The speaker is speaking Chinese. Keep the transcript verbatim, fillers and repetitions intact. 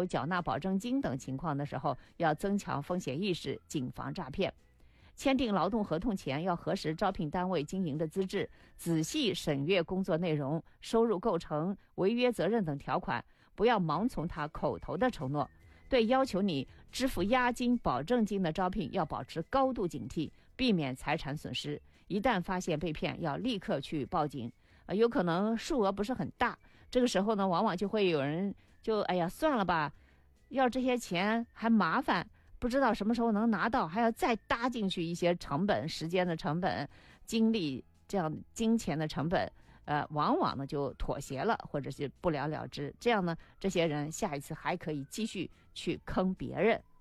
求缴纳保证金等情况的时候，要增强风险意识，谨防诈骗。签订劳动合同前要核实招聘单位经营的资质，仔细审阅工作内容、收入构成、违约责任等条款，不要盲从他口头的承诺。对要求你支付押金、保证金的招聘要保持高度警惕，避免财产损失。一旦发现被骗，要立刻去报警。呃，有可能数额不是很大，这个时候呢，往往就会有人就哎呀算了吧，要这些钱还麻烦，不知道什么时候能拿到，还要再搭进去一些成本、时间的成本、精力这样金钱的成本，呃，往往呢就妥协了，或者是不了了之。这样呢，这些人下一次还可以继续去坑别人。